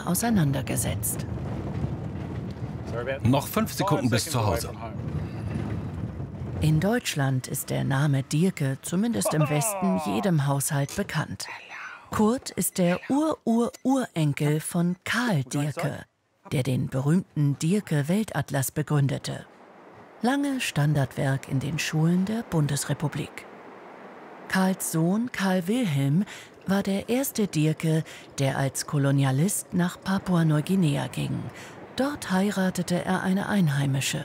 auseinandergesetzt. Noch 5 Sekunden bis zu Hause. In Deutschland ist der Name Dierke, zumindest im Westen, jedem Haushalt bekannt. Kurt ist der Urenkel von Karl Dierke, der den berühmten Dierke-Weltatlas begründete. Lange Standardwerk in den Schulen der Bundesrepublik. Karls Sohn Karl Wilhelm war der erste Dierke, der als Kolonialist nach Papua-Neuguinea ging. Dort heiratete er eine Einheimische.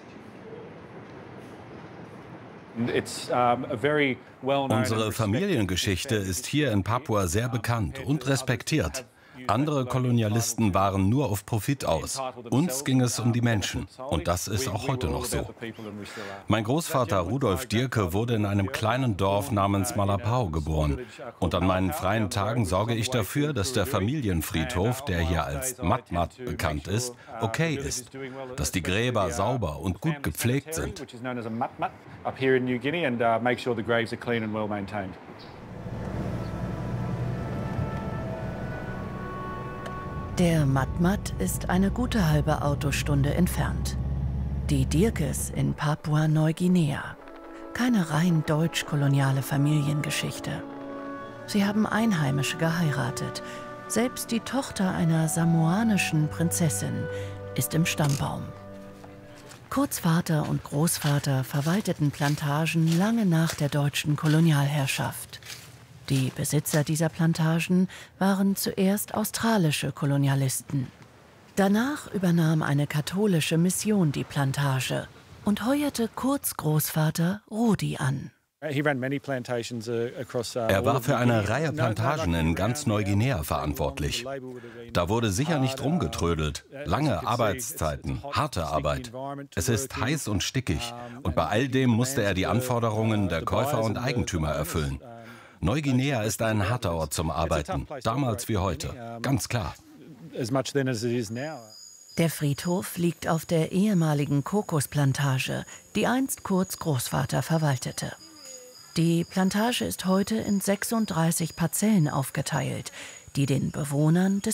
Unsere Familiengeschichte ist hier in Papua sehr bekannt und respektiert. Andere Kolonialisten waren nur auf Profit aus. Uns ging es um die Menschen. Und das ist auch heute noch so. Mein Großvater Rudolf Dierke wurde in einem kleinen Dorf namens Malapau geboren. Und an meinen freien Tagen sorge ich dafür, dass der Familienfriedhof, der hier als Matmat bekannt ist, okay ist. Dass die Gräber sauber und gut gepflegt sind. Der Matmat ist eine gute halbe Autostunde entfernt. Die Dierkes in Papua-Neuguinea. Keine rein deutsch-koloniale Familiengeschichte. Sie haben Einheimische geheiratet. Selbst die Tochter einer samoanischen Prinzessin ist im Stammbaum. Kurts Vater und Großvater verwalteten Plantagen lange nach der deutschen Kolonialherrschaft. Die Besitzer dieser Plantagen waren zuerst australische Kolonialisten. Danach übernahm eine katholische Mission die Plantage und heuerte Kurts Großvater Rudi an. Er war für eine Reihe Plantagen in ganz Neuguinea verantwortlich. Da wurde sicher nicht rumgetrödelt. Lange Arbeitszeiten, harte Arbeit. Es ist heiß und stickig. Und bei all dem musste er die Anforderungen der Käufer und Eigentümer erfüllen. Neuguinea ist ein harter Ort zum Arbeiten, damals wie heute, ganz klar. Der Friedhof liegt auf der ehemaligen Kokosplantage, die einst Kurts Großvater verwaltete. Die Plantage ist heute in 36 Parzellen aufgeteilt, die den Bewohnern des